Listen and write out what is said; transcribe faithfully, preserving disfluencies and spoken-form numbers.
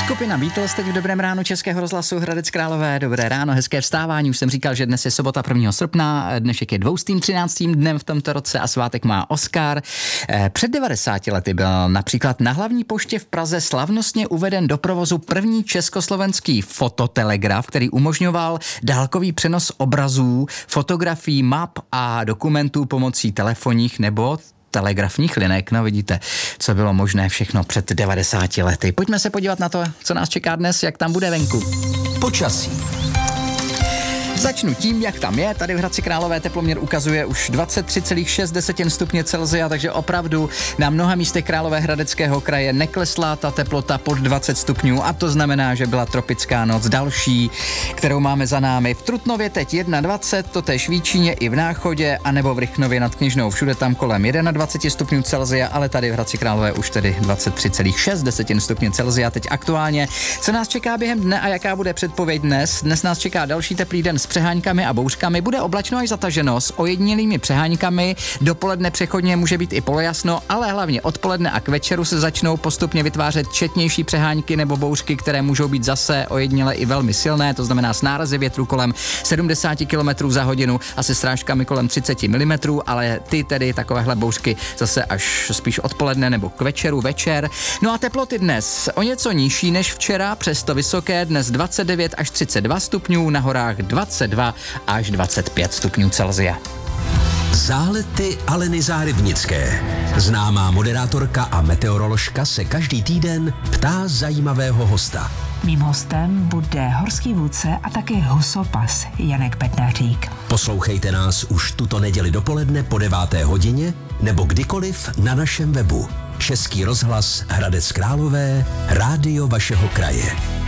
Skupina Beatles teď v Dobrém ránu Českého rozhlasu Hradec Králové. Dobré ráno, hezké vstávání. Už jsem říkal, že dnes je sobota prvního srpna, dnešek je dvoustým třináctým dnem v tomto roce a svátek má Oskar. Před devadesáti lety byl například na Hlavní poště v Praze slavnostně uveden do provozu první československý fototelegraf, který umožňoval dálkový přenos obrazů, fotografií, map a dokumentů pomocí telefonních nebo telegrafních linek. No vidíte, co bylo možné všechno před devadesáti lety. Pojďme se podívat na to, co nás čeká dnes, jak tam bude venku. Počasí. Začnu tím, jak tam je. Tady v Hradci Králové teploměr ukazuje už dvacet tři celá šest stupně Celsia, takže opravdu na mnoha místech Královéhradeckého kraje neklesla ta teplota pod dvacet stupňů a to znamená, že byla tropická noc další, kterou máme za námi. V Trutnově teď dvacet jedna, totéž v Jíčíně i v Náchodě, anebo v Rychnově nad Kněžnou, všude tam kolem dvacet jedna stupňů Celsia, ale tady v Hradci Králové už tedy dvacet tři celá šest stupně Celsia. Teď aktuálně, co nás čeká během dne a jaká bude předpověď dnes? Dnes nás čeká další teplý den s přeháňkami a bouřkami, bude oblačno až zataženo s ojedinělými přeháňkami, dopoledne přechodně může být i polojasno, ale hlavně odpoledne a k večeru se začnou postupně vytvářet četnější přeháňky nebo bouřky, které můžou být zase ojediněle i velmi silné, to znamená s nárazy větru kolem sedmdesát kilometrů za hodinu a se srážkami kolem třicet milimetrů, ale ty tedy takovéhle bouřky zase až spíš odpoledne nebo k večeru, večer. No a teploty dnes o něco nižší než včera, přesto vysoké, dnes dvacet devět až třicet dva stupňů, na horách dvacet dva až dvacet pět stupňů Celsia. Zálety Aleny Zárybnické. Známá moderátorka a meteoroložka se každý týden ptá zajímavého hosta. Mým hostem bude horský vůdce a také husopas Janek Bednářík. Poslouchejte nás už tuto neděli dopoledne po deváté hodině nebo kdykoliv na našem webu. Český rozhlas Hradec Králové, rádio vašeho kraje.